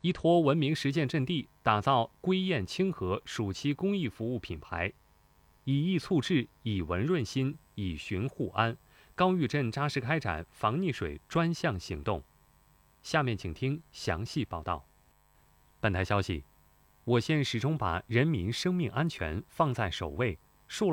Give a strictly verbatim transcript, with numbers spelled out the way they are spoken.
依托文明实践阵地，打造归雁清河暑期公益服务品牌，以逸促智，以文润心，以循护安。高峪镇扎实开展防溺水专项行动。下面请听详细报道。本台消息，我县始终把人民生命安全放在首位，